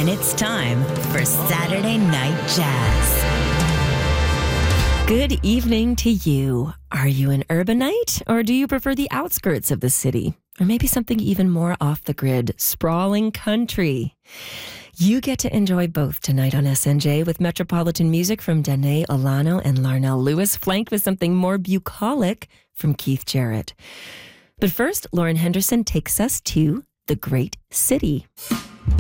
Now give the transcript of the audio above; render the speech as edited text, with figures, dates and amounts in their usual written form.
And it's time for Saturday Night Jazz. Good evening to you. Are you an urbanite, or do you prefer the outskirts of the city? Or maybe something even more off the grid, sprawling country? You get to enjoy both tonight on SNJ with metropolitan music from Danae Olano and Larnell Lewis, flanked with something more bucolic from Keith Jarrett. But first, Lauren Henderson takes us to the Great City.